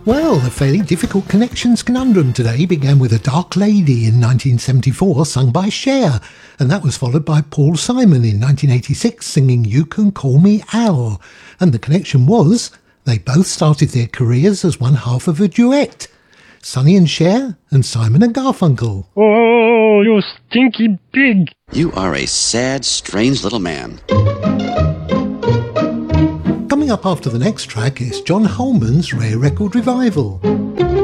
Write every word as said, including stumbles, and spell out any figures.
Well, a fairly difficult connections conundrum today began with A Dark Lady in nineteen seventy-four, sung by Cher, and that was followed by Paul Simon in nineteen eighty-six singing You Can Call Me Al. And the connection was, they both started their careers as one half of a duet. Sonny and Cher, and Simon and Garfunkel. Oh, you stinky pig! You are a sad, strange little man. Coming up after the next track is John Holman's Rare Record Revival.